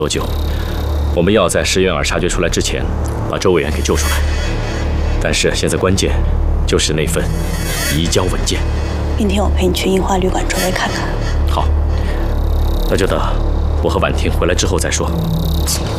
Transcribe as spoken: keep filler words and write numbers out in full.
多久？我们要在石原儿察觉出来之前，把周委员给救出来。但是现在关键就是那份移交文件。 明天我陪你去樱花旅馆周围看看。 好，那就等我和婉婷回来之后再说。